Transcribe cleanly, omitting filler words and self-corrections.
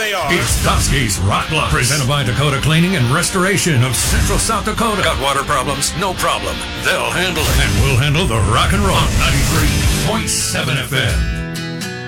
they are. It's Dusky's Rock Blocks, presented by Dakota Cleaning and Restoration of Central South Dakota. Got water problems? No problem. They'll handle it. And we'll handle the rock and roll. 93.7 FM.